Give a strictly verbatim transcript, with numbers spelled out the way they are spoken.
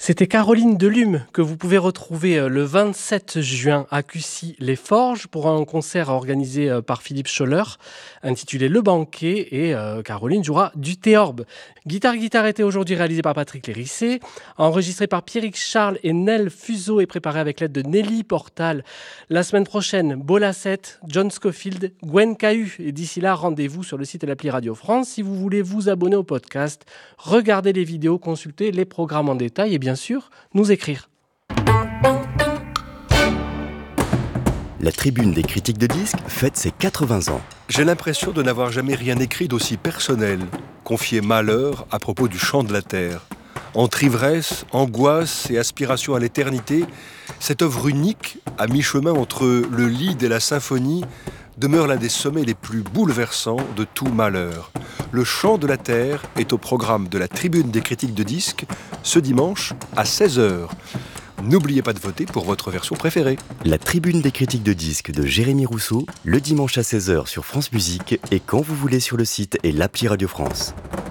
C'était Caroline Delume que vous pouvez retrouver le vingt-sept juin à Cussy-les-Forges pour un concert organisé par Philippe Scholler intitulé Le Banquet, et euh, Caroline jouera du théorbe. Guitare Guitare était aujourd'hui réalisé par Patrick Lérissé, enregistré par Pierrick Charles et Nel Fuseau et préparé avec l'aide de Nelly Portal. La semaine prochaine, Bola sept, John Scofield, Gwen Cahu. Et d'ici là, rendez-vous sur le site et l'appli Radio France si vous voulez vous abonner au podcast, regarder les vidéos, consulter les programmes en détail et bien sûr, nous écrire. La Tribune des critiques de disques fête ses quatre-vingts ans. J'ai l'impression de n'avoir jamais rien écrit d'aussi personnel, confié malheur à propos du chant de la terre. Entre ivresse, angoisse et aspiration à l'éternité, cette œuvre unique, à mi-chemin entre le lied et la symphonie, demeure l'un des sommets les plus bouleversants de tout malheur. Le chant de la terre est au programme de la Tribune des critiques de disques ce dimanche à seize heures. N'oubliez pas de voter pour votre version préférée. La Tribune des critiques de disques de Jérémy Rousseau, le dimanche à seize heures sur France Musique et quand vous voulez sur le site et l'appli Radio France.